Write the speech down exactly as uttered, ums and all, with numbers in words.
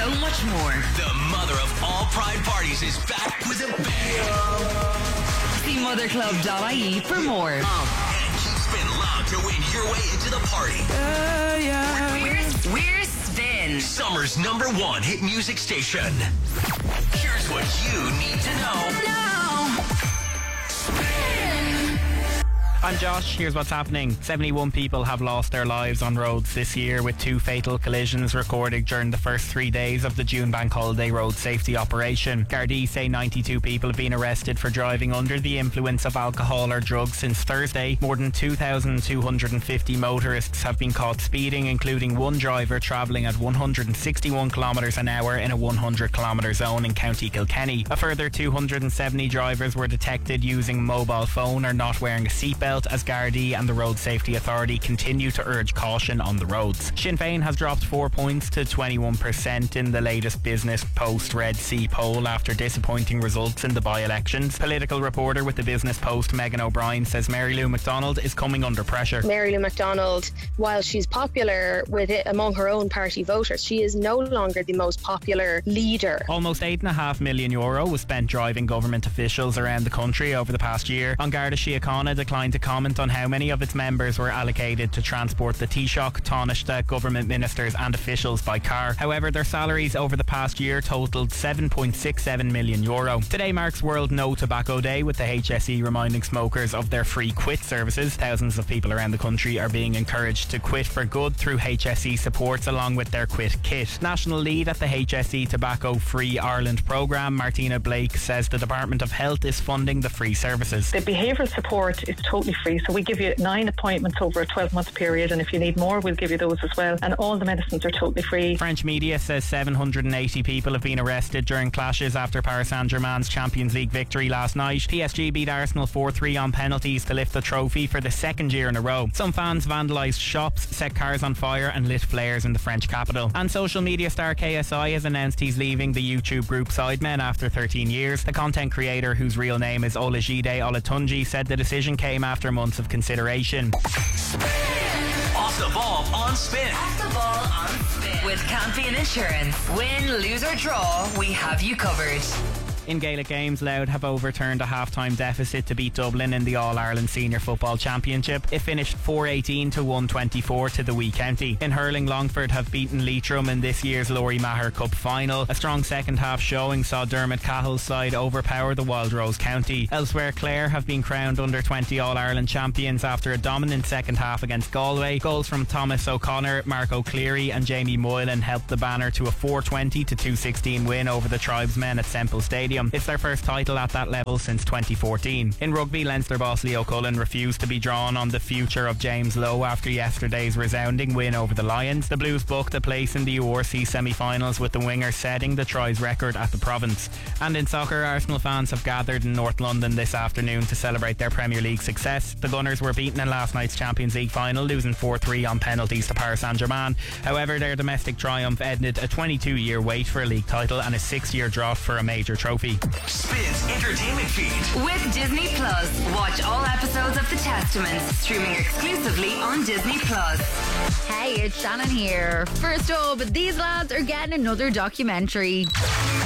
so much more. The mother of all pride parties is back with a bang. See mother club dot I E for more. Um, and keep Spin loud to win your way into the party. Yeah, yeah. We're, we're Spin. Summer's number one hit music station. Here's what you need to know. No. Spin. I'm Josh. Here's what's happening. seventy-one people have lost their lives on roads this year, with two fatal collisions recorded during the first three days of the June Bank Holiday road safety operation. Gardaí say ninety-two people have been arrested for driving under the influence of alcohol or drugs since Thursday. More than two thousand two hundred fifty motorists have been caught speeding, including one driver travelling at one hundred sixty-one kilometres an hour in a one hundred kilometre zone in County Kilkenny. A further two hundred seventy drivers were detected using a mobile phone or not wearing a seatbelt, as Gardaí and the Road Safety Authority continue to urge caution on the roads. Sinn Féin has dropped four points to twenty-one percent in the latest Business Post Red C poll after disappointing results in the by-elections. Political reporter with the Business Post, Megan O'Brien, says Mary Lou McDonald is coming under pressure. Mary Lou McDonald, while she's popular with it among her own party voters, she is no longer the most popular leader. Almost eight point five million euro was spent driving government officials around the country over the past year. An Garda Síochána declined to comment on how many of its members were allocated to transport the Taoiseach, Taoiseach, government ministers and officials by car. However, their salaries over the past year totalled seven point six seven million euro. Today marks World No Tobacco Day, with the H S E reminding smokers of their free quit services. Thousands of people around the country are being encouraged to quit for good through H S E supports along with their Quit Kit. National lead at the H S E Tobacco Free Ireland programme, Martina Blake, says the Department of Health is funding the free services. The behavioural support is totally free, so we give you nine appointments over a twelve month period, and if you need more we'll give you those as well, and all the medicines are totally free. French media says seven hundred eighty people have been arrested during clashes after Paris Saint-Germain's Champions League victory last night. P S G beat Arsenal four three on penalties to lift the trophy for the second year in a row. Some fans vandalised shops, set cars on fire and lit flares in the French capital. And social media star K S I has announced he's leaving the YouTube group Sidemen after thirteen years. The content creator, whose real name is Olajide Olatunji, said the decision came after months of consideration. Off the ball on Spin. Off the ball on Spin. With Campion Insurance. Win, lose or draw, we have you covered. In Gaelic games, Louth have overturned a half-time deficit to beat Dublin in the All-Ireland Senior Football Championship. It finished four eighteen to one twenty-four to the Wee County. In hurling, Longford have beaten Leitrim in this year's Laurie Maher Cup final. A strong second-half showing saw Dermot Cahill's side overpower the Wild Rose County. Elsewhere, Clare have been crowned under twenty All-Ireland champions after a dominant second-half against Galway. Goals from Thomas O'Connor, Mark O'Cleary and Jamie Moylan helped the banner to a four twenty to two sixteen win over the Tribesmen at Semple Stadium. It's their first title at that level since twenty fourteen. In rugby, Leinster boss Leo Cullen refused to be drawn on the future of James Lowe after yesterday's resounding win over the Lions. The Blues booked a place in the U R C semi-finals, with the winger setting the tries record at the province. And in soccer, Arsenal fans have gathered in North London this afternoon to celebrate their Premier League success. The Gunners were beaten in last night's Champions League final, losing four three on penalties to Paris Saint-Germain. However, their domestic triumph ended a twenty-two year wait for a league title and a six year drought for a major trophy. Spin's entertainment feed. With Disney Plus. Watch all episodes of The Testament, streaming exclusively on Disney Plus. Hey, it's Shannon here. First up, these lads are getting another documentary.